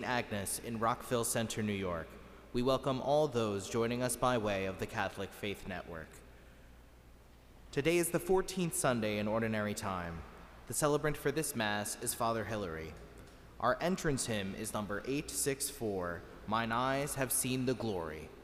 Agnes in Rockville Center, New York. We welcome all those joining us by way of the Catholic Faith Network. Today is the 14th Sunday in Ordinary Time. The celebrant for this Mass is Father Hilary. Our entrance hymn is number 864, Mine Eyes Have Seen the Glory.